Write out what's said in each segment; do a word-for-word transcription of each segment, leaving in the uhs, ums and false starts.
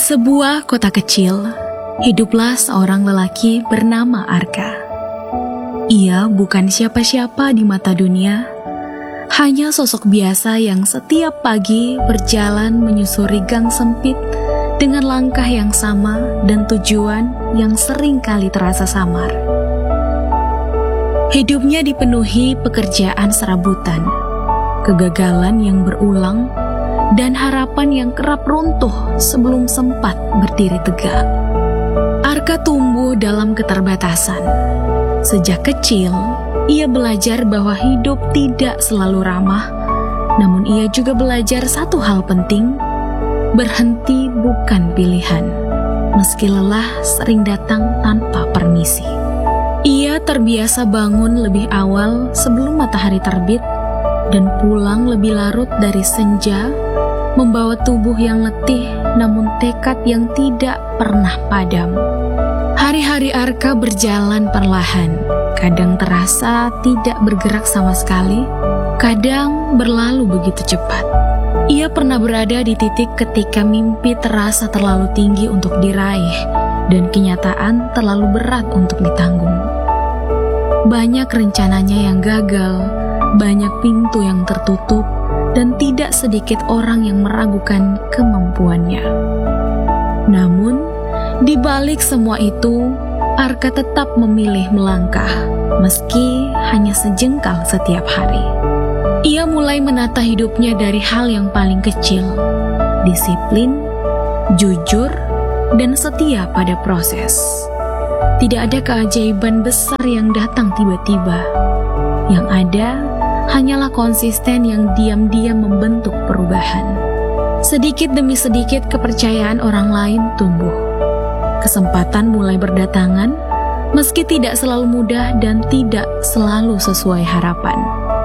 sebuah kota kecil, hiduplah seorang lelaki bernama Arka. Ia bukan siapa-siapa di mata dunia, hanya sosok biasa yang setiap pagi berjalan menyusuri gang sempit dengan langkah yang sama dan tujuan yang sering kali terasa samar. Hidupnya dipenuhi pekerjaan serabutan, kegagalan yang berulang, dan harapan yang kerap runtuh sebelum sempat berdiri tegak. Arka tumbuh dalam keterbatasan. Sejak kecil, ia belajar bahwa hidup tidak selalu ramah, namun ia juga belajar satu hal penting: berhenti bukan pilihan, meski lelah sering datang tanpa permisi. Ia terbiasa bangun lebih awal sebelum matahari terbit dan pulang lebih larut dari senja, membawa tubuh yang letih namun tekad yang tidak pernah padam. Hari-hari Arka berjalan perlahan, kadang terasa tidak bergerak sama sekali, kadang berlalu begitu cepat. Ia pernah berada di titik ketika mimpi terasa terlalu tinggi untuk diraih dan kenyataan terlalu berat untuk ditanggung. Banyak rencananya yang gagal, banyak pintu yang tertutup, dan tidak sedikit orang yang meragukan kemampuannya. Namun, di balik semua itu, Arka tetap memilih melangkah, meski hanya sejengkal setiap hari. Ia mulai menata hidupnya dari hal yang paling kecil: disiplin, jujur, dan setia pada proses. Tidak ada keajaiban besar yang datang tiba-tiba. Yang ada hanyalah konsisten yang diam-diam membentuk perubahan. Sedikit demi sedikit kepercayaan orang lain tumbuh. Kesempatan mulai berdatangan, meski tidak selalu mudah dan tidak selalu sesuai harapan.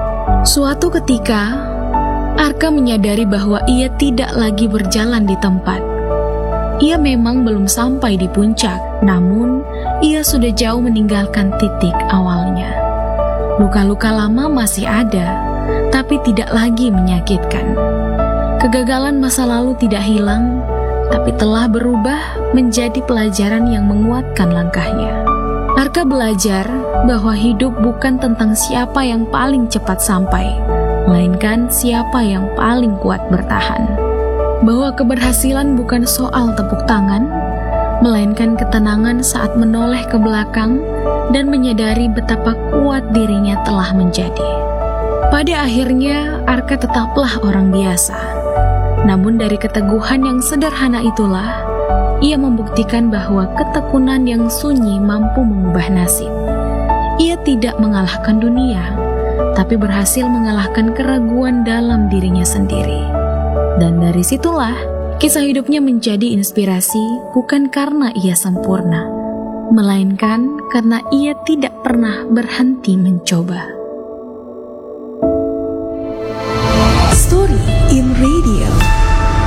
Suatu ketika, Arka menyadari bahwa ia tidak lagi berjalan di tempat. Ia memang belum sampai di puncak, namun ia sudah jauh meninggalkan titik awalnya. Luka-luka lama masih ada, tapi tidak lagi menyakitkan. Kegagalan masa lalu tidak hilang, tapi telah berubah menjadi pelajaran yang menguatkan langkahnya. Arka belajar bahwa hidup bukan tentang siapa yang paling cepat sampai, melainkan siapa yang paling kuat bertahan. Bahwa keberhasilan bukan soal tepuk tangan, melainkan ketenangan saat menoleh ke belakang dan menyadari betapa kuat dirinya telah menjadi. Pada akhirnya, Arka tetaplah orang biasa. Namun dari keteguhan yang sederhana itulah, ia membuktikan bahwa ketekunan yang sunyi mampu mengubah nasib. Ia tidak mengalahkan dunia, tapi berhasil mengalahkan keraguan dalam dirinya sendiri. Dan dari situlah, kisah hidupnya menjadi inspirasi bukan karena ia sempurna, melainkan karena ia tidak pernah berhenti mencoba. Story in Radio.